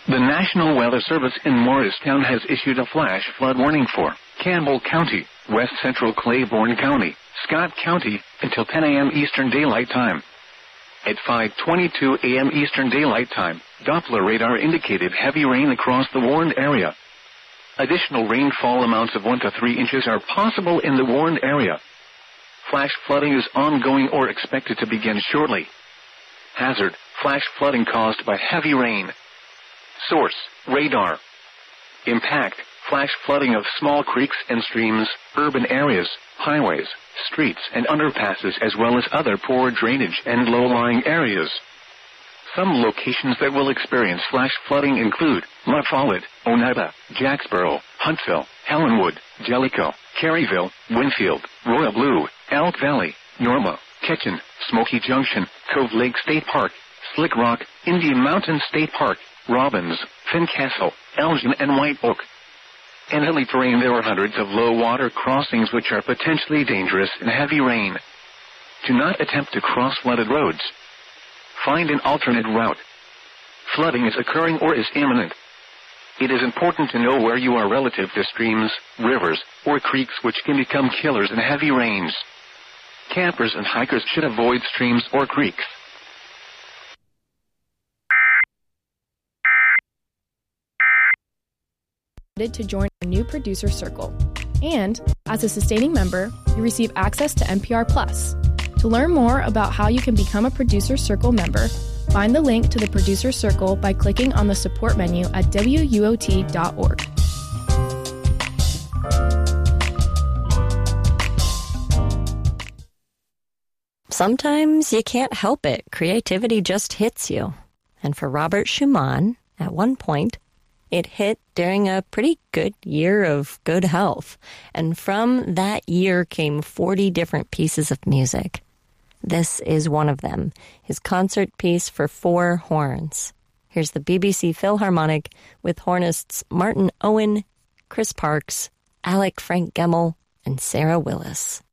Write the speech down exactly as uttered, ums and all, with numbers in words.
The National Weather Service in Morristown has issued a flash flood warning for Campbell County, West Central Claiborne County, Scott County, until ten a.m. Eastern Daylight Time. At five twenty-two a.m. Eastern Daylight Time, Doppler radar indicated heavy rain across the warned area. Additional rainfall amounts of one to three inches are possible in the warned area. Flash flooding is ongoing or expected to begin shortly. Hazard, flash flooding caused by heavy rain. Source, radar. Impact, flash flooding of small creeks and streams, urban areas, highways, streets and underpasses as well as other poor drainage and low-lying areas. Some locations that will experience flash flooding include La Follette, Oneida, Jacksboro, Huntsville, Helenwood, Jellicoe, Caryville, Winfield, Royal Blue, Elk Valley, Norma, Ketchen, Smoky Junction, Cove Lake State Park, Slick Rock, Indian Mountain State Park, Robbins, Fincastle, Elgin, and White Oak. In hilly terrain, there are hundreds of low-water crossings which are potentially dangerous in heavy rain. Do not attempt to cross flooded roads. Find an alternate route. Flooding is occurring or is imminent. It is important to know where you are relative to streams, rivers, or creeks which can become killers in heavy rains. Campers and hikers should avoid streams or creeks. To join our new producer circle. And as a sustaining member, you receive access to N P R Plus. To learn more about how you can become a Producer Circle member, find the link to the Producer Circle by clicking on the support menu at W U O T dot org. Sometimes you can't help it. Creativity just hits you. And for Robert Schumann, at one point, it hit during a pretty good year of good health. And from that year came forty different pieces of music. This is one of them, his concert piece for four horns. Here's the B B C Philharmonic with hornists Martin Owen, Chris Parks, Alec Frank Gemmell, and Sarah Willis.